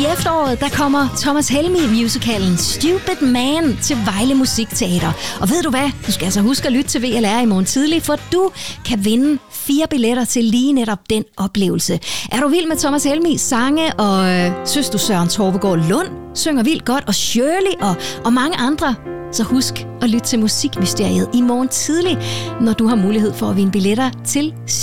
I efteråret, der kommer Thomas Helmig-musicalen Stupid Man til Vejle Musikteater. Og ved du hvad? Du skal altså huske at lytte til VLR i morgen tidlig, for du kan vinde 4 billetter til lige netop den oplevelse. Er du vild med Thomas Helmigs sange, og synes du Søren Torvegaard Lund synger vildt godt, og Shirley og mange andre, så husk at lytte til Musikmysteriet i morgen tidlig, når du har mulighed for at vinde billetter til